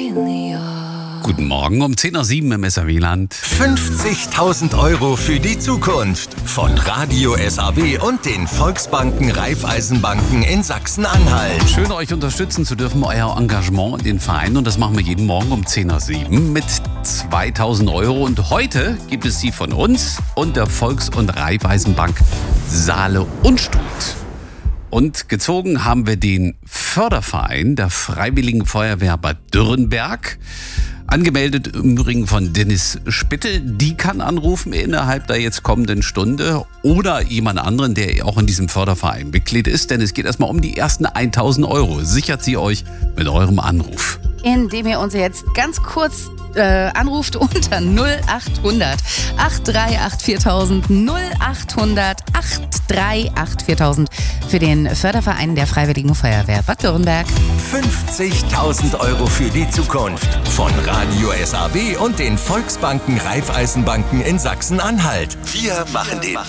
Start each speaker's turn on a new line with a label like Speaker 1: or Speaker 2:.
Speaker 1: Guten Morgen um 10.07 Uhr im SAW-Land.
Speaker 2: 50.000 Euro für die Zukunft von Radio SAW und den Volksbanken Raiffeisenbanken in Sachsen-Anhalt.
Speaker 1: Schön, euch unterstützen zu dürfen, euer Engagement in den Verein. Und das machen wir jeden Morgen um 10.07 Uhr mit 2.000 Euro. Und heute gibt es sie von uns und der Volks- und Raiffeisenbank Saale Unstrut. Und gezogen haben wir den Förderverein der Freiwilligen Feuerwehr Bad Dürrenberg. Angemeldet im Übrigen von Dennis Spitte. Die kann anrufen innerhalb der jetzt kommenden Stunde oder jemand anderen, der auch in diesem Förderverein Mitglied ist. Denn es geht erstmal um die ersten 1.000 Euro. Sichert sie euch mit eurem Anruf.
Speaker 3: Indem ihr uns jetzt ganz kurz anruft unter 0800 838 4000 0800 838 4000 für den Förderverein der Freiwilligen Feuerwehr Bad Dürrenberg.
Speaker 2: 50.000 Euro für die Zukunft von Radio SAW und den Volksbanken Raiffeisenbanken in Sachsen-Anhalt. Wir machen den